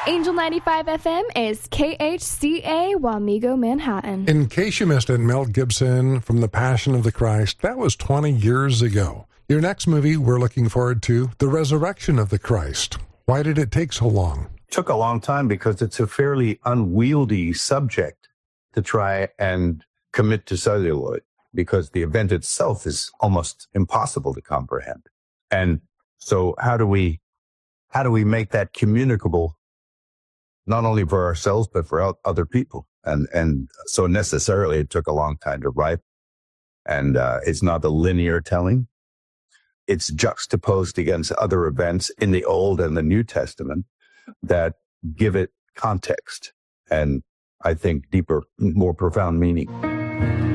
Angel 95 FM is KHCA Wamego, Manhattan. In case you missed it, Mel Gibson from The Passion of the Christ, that was 20 years ago. Your next movie we're looking forward to, The Resurrection of the Christ. Why did it take so long? It took a long time because it's a fairly unwieldy subject to try and commit to celluloid, because the event itself is almost impossible to comprehend. And so how do we make that communicable, not only for ourselves, but for other people? And so necessarily it took a long time to write. And it's not a linear telling. It's juxtaposed against other events in the Old and the New Testament that give it context and, I think, deeper, more profound meaning.